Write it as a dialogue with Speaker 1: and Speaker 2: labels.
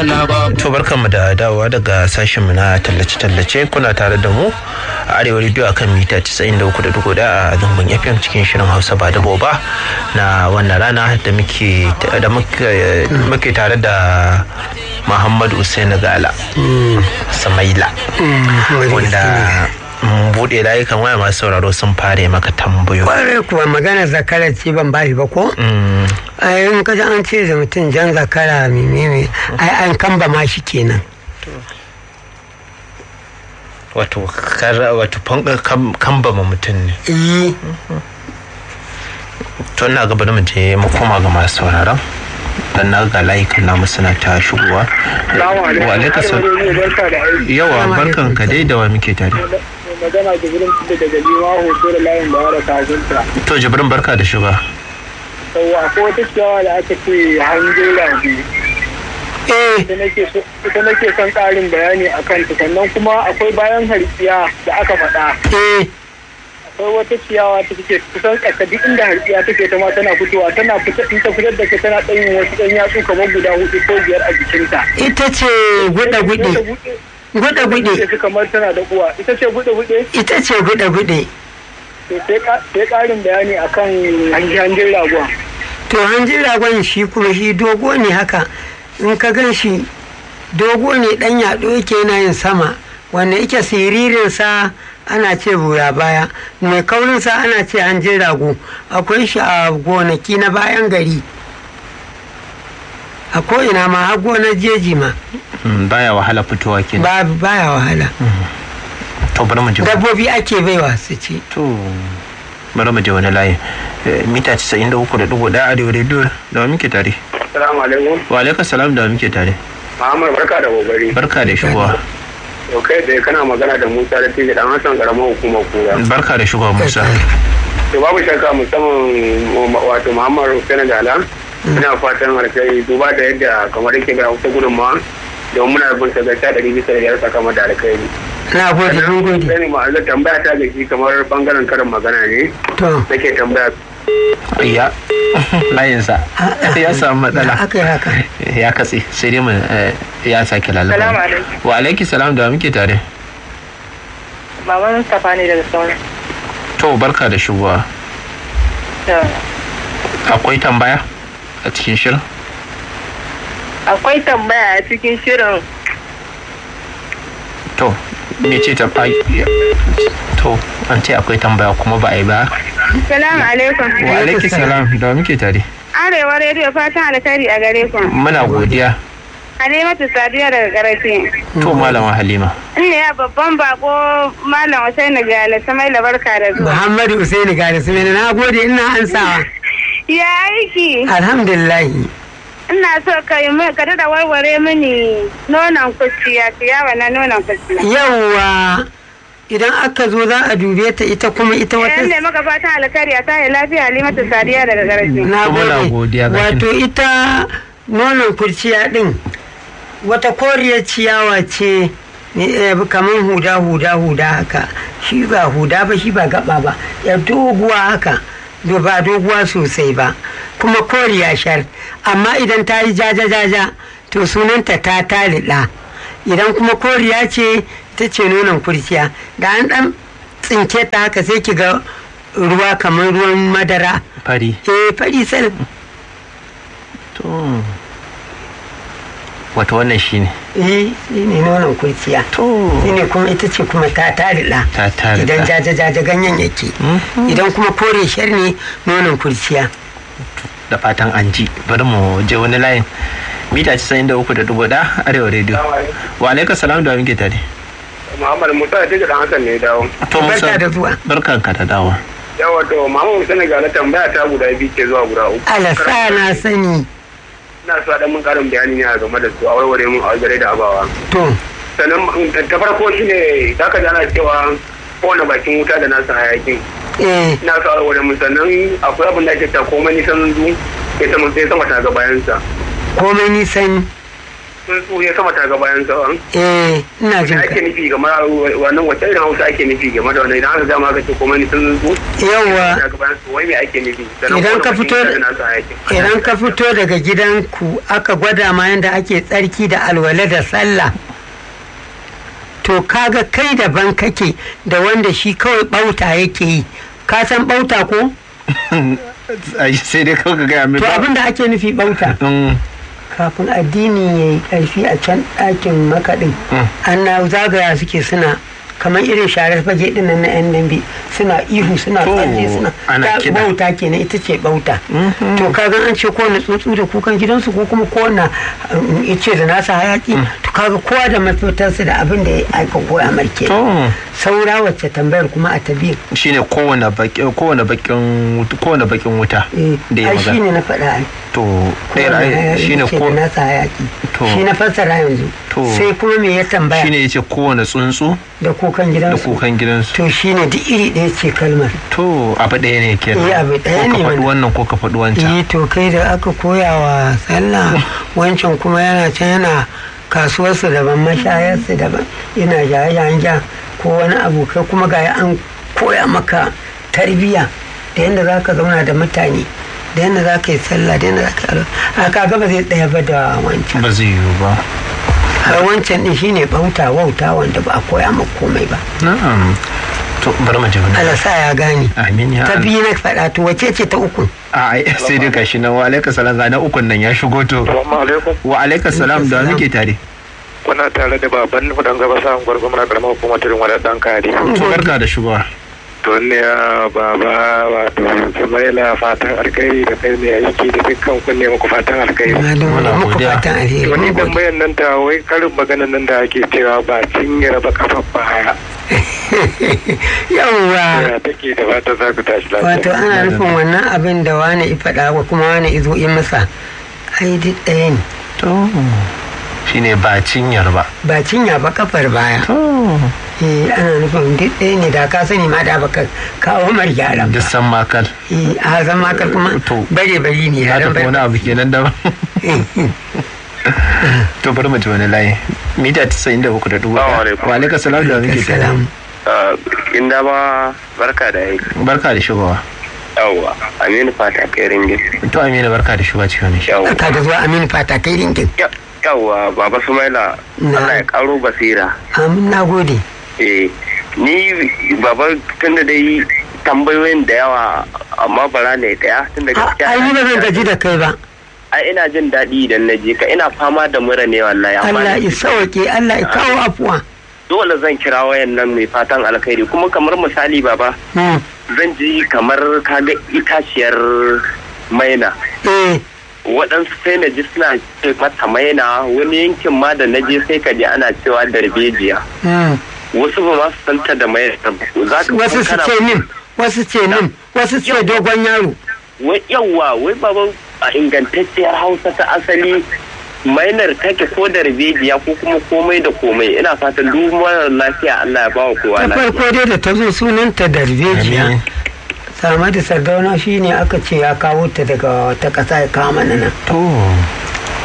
Speaker 1: To barkanmu da dawowa daga sashenmu na tallace-tallace, kuna tare da mu a Arewa Radio akan mita 93.4 a zangon FM cikin shirin Hausa ba da boba na wannan rana da muke tare da Muhammadu Usaini Gala Samaila wanda bude layukan waya masu sauraro sun fare maka tambayo.
Speaker 2: Kwarai kuwa magana zakara ce ban bashi ba ko? In kaji an ce da mutum jan zakara mimimi ai an kamba ma shi kenan.
Speaker 1: Wato kamba ma mutum ne. To ina gaba da mu je mu koma ga masu sauraron. Dan na ga layukan namu suna ta shigowa. Wa alaikum salam. Yawa barkan ka dai da wa muke tare.
Speaker 3: Magana Jibrin daga Lima hoto da layin Bayero Kazunta.
Speaker 1: To Jibrin barka da shiga.
Speaker 3: Yawwa akwai wata ciyawa da aka ce hanjin rabi. Ita nake son ƙarin bayani a kanta, sannan kuma akwai bayan harkiya da aka faɗa. Akwai wata ciyawa ta take kusan ƙasa duk inda harkiya take ta ma tana fitowa in ta fitar da ka tana ɗanyin wasu ɗan yatsu kamar guda 4 ko 5 a jikinta.
Speaker 2: Ita ce gude-gude. Gude-gude.
Speaker 3: Kamar tana da uwa. Ita ce gude-gude?
Speaker 2: Ita ce gude-gude.
Speaker 3: Sai ƙarin bayani akan hanjin ragon.
Speaker 2: To hanjin ragon shi kuma shi dogo ne haka. In ka gan shi dogo ne ɗan yaɗo yake yana yin sama. Wanda yake siririnsa ana ce bura baya. Mai kaurinsa ana ce hanjin rago. Akwai shi a gonaki na bayan gari. A ko'ina ma har gonar jeji ma.
Speaker 1: Baya wahala fitowa kenan.
Speaker 2: Baya wahala.
Speaker 1: To bari mu je.
Speaker 2: Dabbobi ake baiwa su ci.
Speaker 1: To bari mu je wani layi. Mita 93.1 Arewa Radio da wa muke tare.
Speaker 3: Assalamu alaikum.
Speaker 1: Wa alaikum salam da wa muke tare.
Speaker 3: Muhammad barka da gogari.
Speaker 1: Barka da shigowa.
Speaker 3: To kai da kana magana da Musa da Tije dan Hassan karamar hukumar Kura.
Speaker 1: Barka da shigowa Musa.
Speaker 3: To babu shakka musamman wato Muhammad Usaini Gala. Ina fatan alkai duba da yadda kamar yake ga wata gudunmawa don muna bin sa gaita 100% sakamar da alkai.
Speaker 2: Na gode, mun gode.
Speaker 3: Sai ma Allah tambaya ta ga shi kamar bangaren karin magana ne.
Speaker 2: To
Speaker 3: nake tambaya.
Speaker 1: Ya layinsa ya samu matsala.
Speaker 2: Haka.
Speaker 1: Ya katse sai dai mu ya sake lalaba.
Speaker 3: Assalamu alaikum.
Speaker 1: Wa alaikum salam da muke tare.
Speaker 3: Maman Mustafa ne daga Sauna.
Speaker 1: To barka da shigowa. Akwai tambaya a cikin shirin?
Speaker 3: Akwai tambaya a cikin shirin.
Speaker 1: To me ce ta to an ce akwai tambaya kuma ba a yi ba.
Speaker 3: Salamu alaikum.
Speaker 1: Wa alaikum salam da muke tare.
Speaker 3: Arewa Radio fatan alkhairi a gare ku.
Speaker 1: Muna godiya.
Speaker 3: Halimatu Sadiya daga Karachi.
Speaker 1: To malama Halima.
Speaker 3: Ina ya babban bako Malam Usaini Gala Samaila barka da zuwa.
Speaker 2: Muhammadu Usaini Gala Samaila na gode ina ansawa.
Speaker 3: Ya aiki.
Speaker 2: Alhamdulillah.
Speaker 3: Ina so ka da warware mini nonon kuciya, ciyawa na nonon kuciya.
Speaker 2: Yawwa idan aka zo za a dube ta ita kuma ita wata.
Speaker 3: Ne maka fatan alkhairi a tayi lafiya Halimatu Sadiya daga Karachi.
Speaker 2: Na gode. Wato ita nonon kurciya din wata koriyar ciyawa ce kamar huda haka. Shi ba huda ba shi ba gaba ba. Ya doguwa haka. Ba doguwa sosai ba kuma koriya shar amma idan ta yi jaja to sunanta ta talida idan kuma koriya ce ta ce nonon kurciya da an dan tsinke ta haka sai ki ga ruwa kamar ruwan madara
Speaker 1: Fari.
Speaker 2: Fari sal.
Speaker 1: To wato wannan shine
Speaker 2: shi ne nonon kurciya. Shi ne kuma ita ce kuma ta talida idan jaja ganyen yake idan kuma kore shar ne nonon kurciya.
Speaker 1: Da fatan an ji bari mu je wani layin mita 93.1 Arewa Radio. Wa alaikum salam da muke tare.
Speaker 3: Muhammad Musa da Tije dan Hassan ne dawo.
Speaker 1: To
Speaker 2: barka da zuwa.
Speaker 1: Barkanka da dawo.
Speaker 3: Yawa to Muhammad Usaini Gala tambaya ta guda 2 ke zuwa guda 3.
Speaker 2: Alasa na sani.
Speaker 3: Ina so dan mun karin bayani ne game da su a warware mun a gare da abawa.
Speaker 2: To
Speaker 3: sannan ta farko shine zaka ji ana cewa kowane bakin wuta da nasa hayakin. Ina so a warware mun sannan akwai abin da ake ta komai nisan zu ya sama ta ga bayansa.
Speaker 2: Komai nisan
Speaker 3: tsuntsu ya sama ta ga bayan tsawon.
Speaker 2: Ina jin ka.
Speaker 3: Ake nufi game da wannan wata irin Hausa ake nufi game da wannan idan aka gama ka ce komai ni tsuntsu.
Speaker 2: Yawwa.
Speaker 3: Ta ga bayan su wai me ake nufi?
Speaker 2: Idan ka fito daga gidanku aka gwada ma yanda ake tsarki da alwala da sallah. To kaga kai daban kake da wanda shi kawai bauta yake yi. Ka san bauta ko?
Speaker 1: Sai dai kawai ka gaya mai.
Speaker 2: To abinda ake nufi bauta. Kafin addini ya yi ƙarfi a can ɗakin makaɗin an na zagaya suke suna kamar irin sharar fage ɗin nan na yan dambe suna ihu suna tsalle suna bauta kenan ita ce bauta. To kaga an ce kowane tsuntsu da kukan gidansu ko kuma kowane ice da nasa hayaki to kaga kowa da mafitarsa da abin da ya aika koya marke. Saura wacce tambayar kuma a tabi
Speaker 1: shine kowane bakin wuta da ya magana.
Speaker 2: Shine na faɗa
Speaker 1: to ɗaya shine ko
Speaker 2: nasa hayaki shi na fassara yanzu. Sai kuma me ya tambaya
Speaker 1: shine yace kowane tsuntsu
Speaker 2: da kukan gidansu to shine duk iri ɗaya ce kalmar.
Speaker 1: To abu ɗaya ne kenan.
Speaker 2: Abu ɗaya ne
Speaker 1: ko ka faɗi wannan ko ka faɗi wancan.
Speaker 2: To kai da aka koya wa sallah wancan kuma yana can yana kasuwarsu daban mashayarsu daban yana jaye-jayen ko wani abu kai kuma ga an koya maka tarbiyya da yadda za ka zauna da mutane da yadda za ka yi sallah da yadda za ka yi aka gaba zai tsaya ba da wancan.
Speaker 1: Ba zai yiwu ba.
Speaker 2: Har wancan din shine bauta wauta wanda ba a koya maka komai ba.
Speaker 1: Na'am. To bari mu ji wannan.
Speaker 2: Allah sa ya gane.
Speaker 1: Amin ya.
Speaker 2: Ta biyu na faɗa to wace ce ta uku?
Speaker 1: Sai dai gashi nan wa alaikum salam ga na ukun nan ya shigo to. Wa alaikum salam da muke tare.
Speaker 3: Kuna tare da baban dan gaba sa gwargwam na karamar hukumar turin wadda dan kare.
Speaker 1: To barka da shigowa.
Speaker 3: To ne baba wato Sumaila fatan alkhairi da kai ne aiki da dukkan kun ne muku fatan alkhairi.
Speaker 2: Muku fatan alkhairi.
Speaker 3: Wani tambayan nan ta wai karin maganan nan da ake cewa ba cinyar ba kafa baya.
Speaker 2: Yawwa.
Speaker 3: Ya take da fata za ku tashi lafiya.
Speaker 2: Wato ana nufin wannan abin da wani ifada ko kuma wani izo in masa ai duk ɗaya ne.
Speaker 1: To shine ba cinyar ba.
Speaker 2: Ba cinya ba kafar baya. Ana nufin duk ɗaya ne da ka sani ma da baka kawo mar gyaran.
Speaker 1: Duk san makal.
Speaker 2: A san makal kuma bare bari ne
Speaker 1: yaran bare. Wani abu kenan da. To bari mu ji wani layi. Mita 93.1. Wa alaikum salam da muke tare.
Speaker 3: Inda ba barka da yi.
Speaker 1: Barka da shigowa.
Speaker 3: Yawwa Aminu Fata kai ringin.
Speaker 1: To Aminu barka da shigowa cikin wani shi.
Speaker 2: Barka da zuwa Aminu Fata kai ringin.
Speaker 3: Yawwa baba Sumaila Allah ya karo basira.
Speaker 2: Amin na gode.
Speaker 3: Ni baba tunda dai tambayoyin da yawa amma bara ne daya tunda gaskiya.
Speaker 2: Ai ni ba zan gaji da kai ba.
Speaker 3: Ai ina jin daɗi idan na je ka ina fama da mura ne wallahi.
Speaker 2: Allah ya sauke Allah ya kawo afuwa.
Speaker 3: Dole zan kira wayan nan mai fatan alkhairi kuma kamar misali baba. Zan ji kamar kaga itaciyar maina. Waɗansu sai na ji suna ce mata maina wani yankin ma da na je sai ka ji ana cewa darbejiya. Wasu ba ma su santa da maina.
Speaker 2: Wasu su ce nin, wasu ce nin, wasu ce dogon yaro.
Speaker 3: Yawwa wai baban a ingantacciyar Hausa ta asali mainar take ko darbejiya ko kuma komai da komai ina fatan duk mara lafiya Allah ya bawa kowa lafiya.
Speaker 2: Ta farko dai da ta zo sunanta darbejiya. Samadu Sardauna shi ne aka ce ya kawo ta daga wata ƙasa ya kawo mana nan.